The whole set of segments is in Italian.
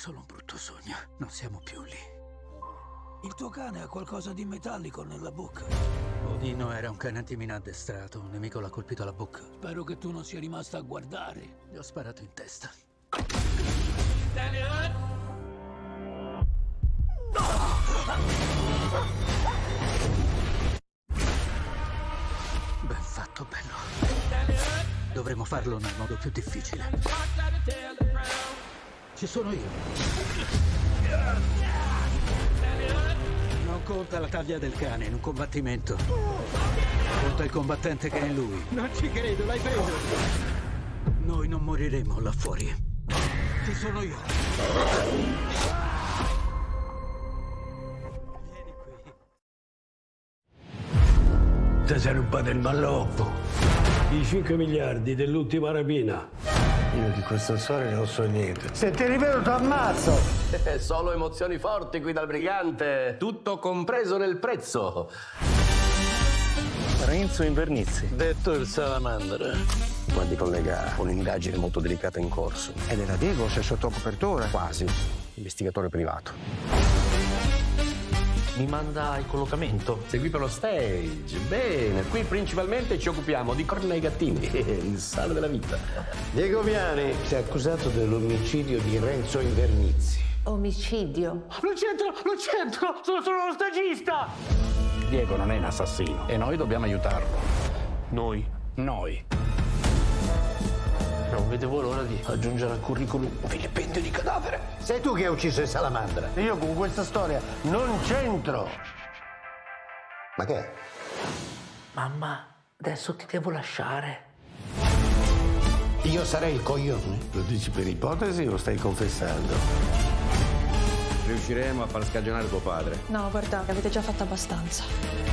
solo un brutto sogno. Non siamo più lì. Il tuo cane ha qualcosa di metallico nella bocca. Odino era un cane antimina addestrato. Un nemico l'ha colpito alla bocca. Spero che tu non sia rimasta a guardare. Gli ho sparato in testa. Ben fatto, bello. Dovremmo farlo nel modo più difficile. Ci sono io. Non conta la taglia del cane in un combattimento. Conta il combattente che è in lui. Non ci credo, l'hai preso! Noi non moriremo là fuori. Ci sono io. Vieni qui. Ti sei rubato il malloppo. I 5 miliardi dell'ultima rapina. Io di questa storia non so niente. Se ti rivedo ti ammazzo! Solo emozioni forti qui dal brigante. Tutto compreso nel prezzo. Renzo Invernizzi. Detto il salamandra. Guardi collega, ho un'indagine molto delicata in corso. Ed era Diego, sei sotto copertura? Quasi. Investigatore privato. Mi manda il collocamento. Segui per lo stage. Bene, qui principalmente ci occupiamo di corna ai gattini. Il sale della vita. Diego Viani si è accusato dell'omicidio di Renzo Invernizzi. Omicidio? Non c'entro! Sono solo lo stagista! Diego non è un assassino e noi dobbiamo aiutarlo. Noi. Noi. Non vedevo l'ora di aggiungere al curriculum un vilipendio di cadavere. Sei tu che hai ucciso il salamandra. Io con questa storia non c'entro. Ma che è? Mamma, adesso ti devo lasciare. Io sarei il coglione? Lo dici per ipotesi o stai confessando? Riusciremo a far scagionare tuo padre. No, guardate, avete già fatto abbastanza.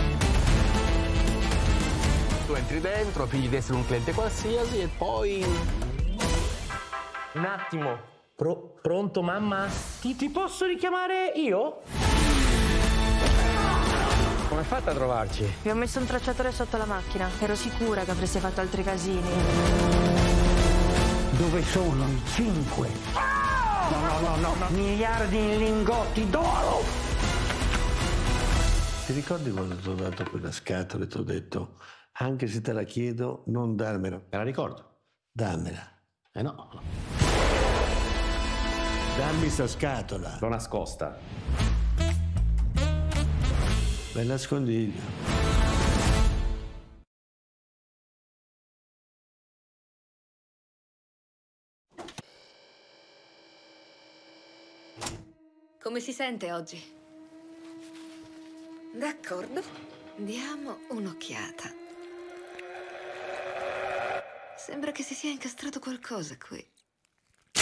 Tu entri dentro, figli di essere un cliente qualsiasi e poi... Un attimo. Pronto, mamma? Ti posso richiamare io? Come fate a trovarci? Vi ho messo un tracciatore sotto la macchina. Ero sicura che avreste fatto altri casini. Dove sono i 5? No. Miliardi in lingotti d'oro! Ti ricordi quando ti ho dato quella scatola e ti ho detto anche se te la chiedo, non darmela? Me la ricordo. Dammela. No. Dammi sta scatola. L'ho nascosta. Me la nascondiglio. Come si sente oggi? D'accordo, diamo un'occhiata. Sembra che si sia incastrato qualcosa qui.